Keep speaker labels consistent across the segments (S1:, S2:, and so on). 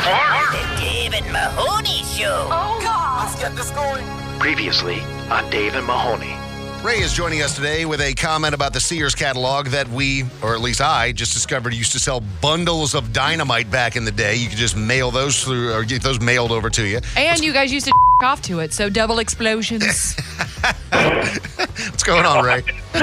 S1: The Dave and Mahoney Show.
S2: Oh, God.
S3: Let's get this going.
S4: Previously on Dave and Mahoney.
S5: Ray is joining us today with a comment about the Sears catalog that we, or at least I, just discovered used to sell bundles of dynamite back in the day. You could just mail those through or get those mailed over to you.
S2: And you guys used to off to it, so double explosions.
S5: What's going on, Ray?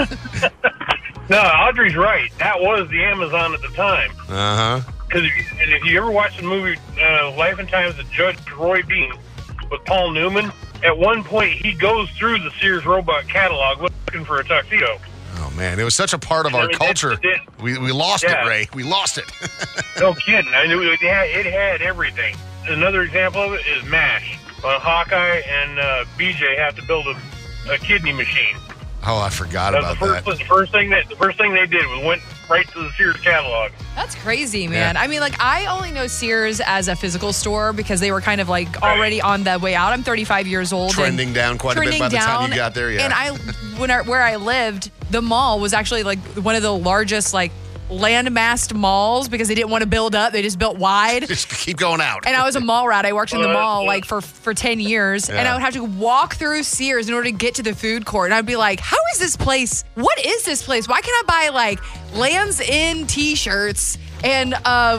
S6: No, Audrey's right. That was the Amazon at the time.
S5: Uh-huh.
S6: Because if you ever watched the movie Life and Times of Judge Roy Bean with Paul Newman, at one point he goes through the Sears robot catalog looking for a tuxedo.
S5: Oh, man. It was such a part of our culture. We lost it, Ray. We lost it.
S6: No kidding. I knew it had everything. Another example of it is MASH. Hawkeye and BJ have to build a kidney machine.
S5: Oh, I forgot about that.
S6: The first thing they did was went right to the Sears catalog.
S2: That's crazy, man.
S5: Yeah.
S2: I mean, like, I only know Sears as a physical store because they were kind of like already on the way out. I'm 35 years old.
S5: Trending down quite a bit by the time you got there, yeah.
S2: And where I lived, the mall was actually like one of the largest like landmassed malls because they didn't want to build up. They just built wide.
S5: Just keep going out.
S2: And I was a mall rat. I worked in the mall like for 10 years.
S5: Yeah.
S2: And I would have to walk through Sears in order to get to the food court. And I'd be like, how is this place? What is this place? Why can't I buy like Lands End t-shirts and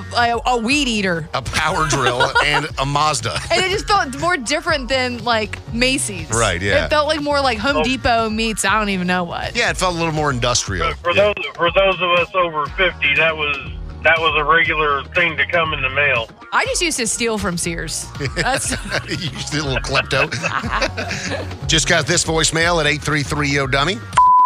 S2: a weed eater?
S5: A power drill and a Mazda.
S2: And it just felt more different than like Macy's.
S5: Right, yeah.
S2: It felt like more like Home Depot meets I don't even know what.
S5: Yeah, it felt a little more industrial.
S6: For those of us over 50, that was a regular thing to come in the mail.
S2: I just used to steal from Sears. That's
S5: You just did a little klepto. Just got this voicemail at 833-YO-DUMMY.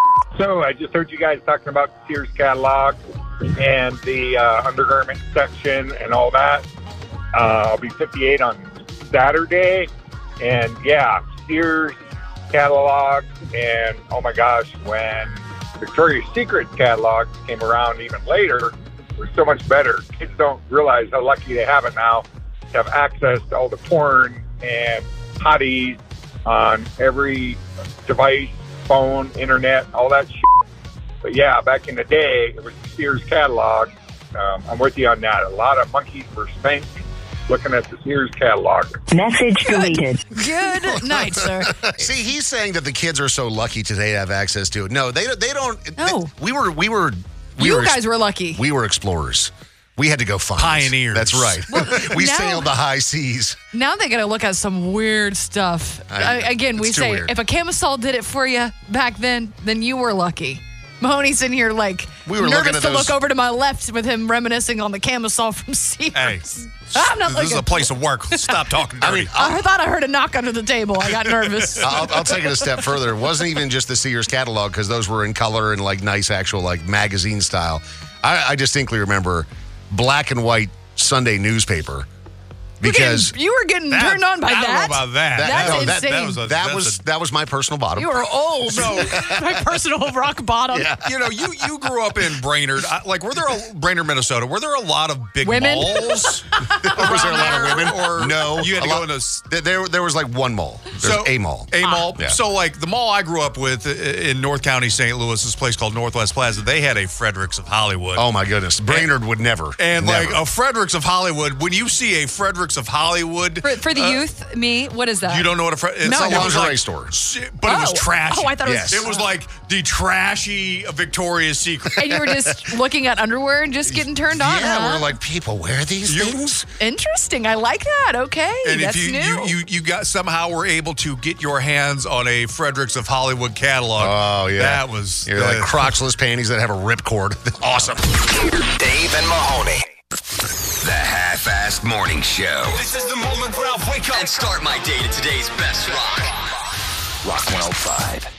S7: So I just heard you guys talking about the Sears catalog and the undergarment section and all that. I'll be 58 on Saturday. And yeah, Sears catalog. And oh my gosh, when Victoria's Secret catalog came around even later, it was so much better. Kids don't realize how lucky they have it now to have access to all the porn and hotties on every device, phone, internet, all that shit. But yeah, back in the day, it was the Sears catalog. I'm with you on that. A lot of monkeys were spanked looking at the Sears catalog.
S8: Message deleted.
S2: good night, sir.
S5: See, he's saying that the kids are so lucky today to have access to it. No, they don't.
S2: No.
S5: We were.
S2: You guys were lucky.
S5: We were explorers. We had to go find
S9: Pioneers.
S5: That's right. We
S2: now-
S5: sailed the high seas.
S2: Now they got to look at some weird stuff. Again, we
S5: it's too
S2: say
S5: weird.
S2: if a camisole did it for you back then you were lucky. Mahoney's in here like
S5: We were
S2: nervous
S5: looking at
S2: to
S5: those-
S2: look over to my left with him reminiscing on the camisole from Sears.
S9: Hey,
S2: I'm not
S9: this
S2: looking.
S9: is a place of work. Stop talking dirty.
S5: I mean,
S2: I thought I heard a knock under the table. I got nervous.
S5: I'll take it a step further. It wasn't even just the Sears catalog because those were in color and like nice actual like magazine style. I distinctly remember black and white Sunday newspaper because
S2: you were getting turned on by
S9: I don't
S2: that.
S9: know about that.
S2: That's insane.
S5: that was my personal bottom.
S2: You were old.
S9: So-
S2: my personal rock bottom.
S5: Yeah.
S9: You know, you grew up in Brainerd. Brainerd, Minnesota? Were there a lot of big
S2: Women?
S9: malls?
S5: Was there a lot of women?
S9: Or
S5: No.
S9: You had to go into
S5: There was like one mall. There's a mall.
S9: A mall.
S5: Yeah.
S9: So, like, the mall I grew up with in North County, St. Louis, this place called Northwest Plaza, they had a Fredericks of Hollywood.
S5: Oh, my goodness. Brainerd would never.
S9: And,
S5: never.
S9: like, a Fredericks of Hollywood, when you see a Fredericks of Hollywood...
S2: For the youth, me, what is that?
S9: You don't know what it's
S5: It's a
S9: like,
S5: lingerie store.
S9: But it was trashy.
S2: Oh, I thought it was.
S5: Yes.
S9: It was like the trashy Victoria's Secret.
S2: And you were just looking at underwear and just getting turned on,
S5: Yeah,
S2: huh?
S5: we're like, people wear these things?
S2: Interesting. I like that. Okay.
S9: And
S2: That's
S9: if
S2: new.
S9: you got somehow were able to get your hands on a Fredericks of Hollywood catalog.
S5: Oh, yeah.
S9: That was
S5: You're like crotchless panties that have a ripcord. Awesome.
S4: Dave and Mahoney. The Half-Assed Morning Show.
S3: This is the moment where I wake up
S4: And start my day to today's best rock. Rock 105.